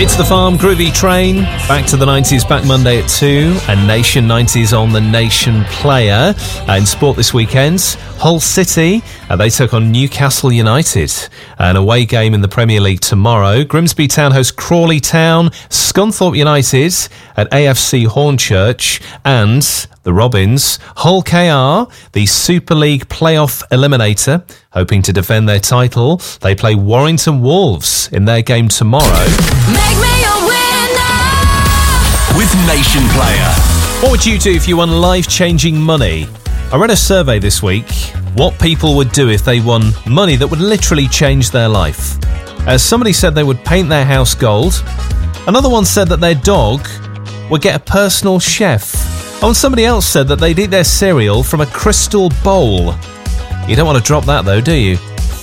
It's the Farm Groovy Train. Back to the 90s, back Monday at 2. And Nation 90s on the Nation Player. In sport this weekend, Hull City, they took on Newcastle United. An away game in the Premier League tomorrow. Grimsby Town host Crawley Town. Scunthorpe United at AFC Hornchurch. And the Robins, Hull KR, the Super League playoff eliminator, hoping to defend their title. They play Warrington Wolves in their game tomorrow. Make me a winner with Nation Player. What would you do if you won life-changing money? I read a survey this week, what people would do if they won money that would literally change their life. Somebody said they would paint their house gold. Another one said that their dog would get a personal chef. Oh, and somebody else said that they'd eat their cereal from a crystal bowl. You don't want to drop that though, do you?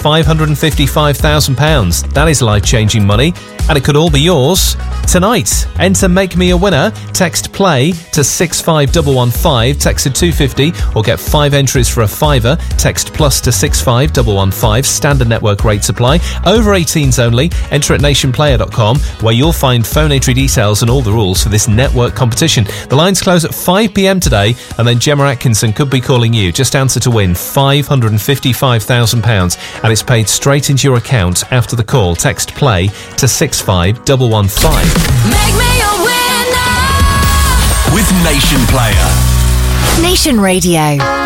£555,000. That is life-changing money, and it could all be yours tonight. Enter Make Me a Winner. Text PLAY to 65115. Text to 250 or get 5 entries for a fiver. Text plus to 65115. Standard network rates apply. Over 18s only. Enter at nationplayer.com, where you'll find phone entry details and all the rules for this network competition. The lines close at 5 p.m. today, and then Gemma Atkinson could be calling you. Just answer to win £555,000. And it's paid straight into your account after the call. Text PLAY to 65115. Make me a winner with Nation Player. Nation Radio.